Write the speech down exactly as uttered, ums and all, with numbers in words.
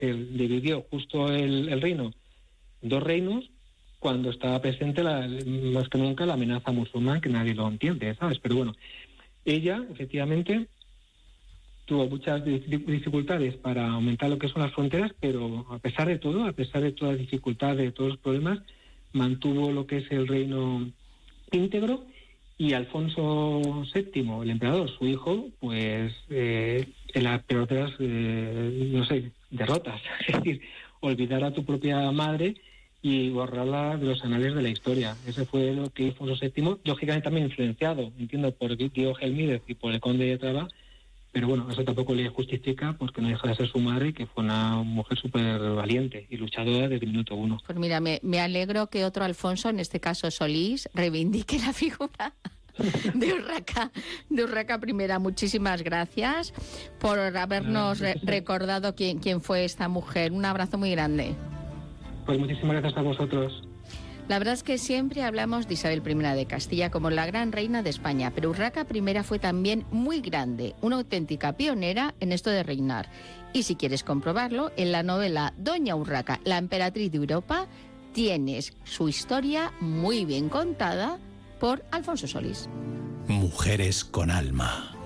él dividió justo el, el reino en dos reinos cuando estaba presente la, más que nunca la amenaza musulmana, que nadie lo entiende, ¿sabes? Pero bueno, ella efectivamente tuvo muchas dificultades para aumentar lo que son las fronteras, pero a pesar de todo, a pesar de todas las dificultades, de todos los problemas, mantuvo lo que es el reino íntegro. Y Alfonso séptimo, el emperador, su hijo, pues eh, en las peores, eh, no sé, derrotas. Es decir, olvidar a tu propia madre y borrarla de los anales de la historia. Ese fue lo que Alfonso séptimo, lógicamente también influenciado, entiendo, por Diego Gelmírez y por el conde de Traba, pero bueno, eso tampoco le justifica porque no deja de ser su madre, que fue una mujer súper valiente y luchadora desde el minuto uno. Pues mira, me, me alegro que otro Alfonso, en este caso Solís, reivindique la figura de Urraca, de Urraca I. Muchísimas gracias por habernos re- recordado quién, quién fue esta mujer. Un abrazo muy grande. Pues muchísimas gracias a vosotros. La verdad es que siempre hablamos de Isabel I de Castilla como la gran reina de España, pero Urraca I fue también muy grande, una auténtica pionera en esto de reinar. Y si quieres comprobarlo, en la novela Doña Urraca, la emperatriz de Europa, tienes su historia muy bien contada por Alfonso Solís. Mujeres con alma.